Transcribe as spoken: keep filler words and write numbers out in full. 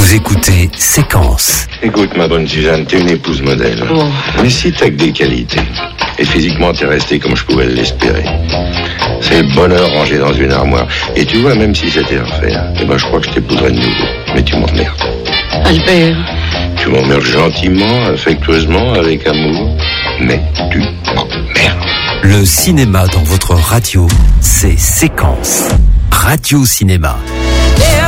Vous écoutez Séquence. Écoute, ma bonne Suzanne, t'es une épouse modèle. Oh. Mais si t'as que des qualités, et physiquement t'es restée comme je pouvais l'espérer, c'est le bonheur rangé dans une armoire. Et tu vois, même si c'était à refaire, eh ben je crois que je t'épouserais de nouveau. Mais tu m'emmerdes. Albert. Tu m'emmerdes gentiment, affectueusement, avec amour, mais tu m'emmerdes. Le cinéma dans votre radio, c'est Séquence. Radio Cinéma. Yeah.